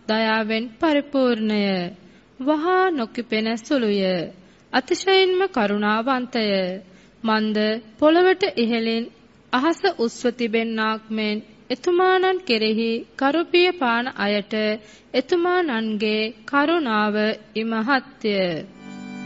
දයාවෙන් පරිපූර්ණය. වහා නොකිපෙන සුළුය. අතිශයින්ම කරුණාවන්තය. මන්ද පොළවට ඉහළින් අහස උස්ව තිබෙන්නාක් මෙන් එතුමාණන් කෙරෙහි කරුපිය පාන අයට එතුමාණන්ගේ කරුණාව ඉමහත්ය.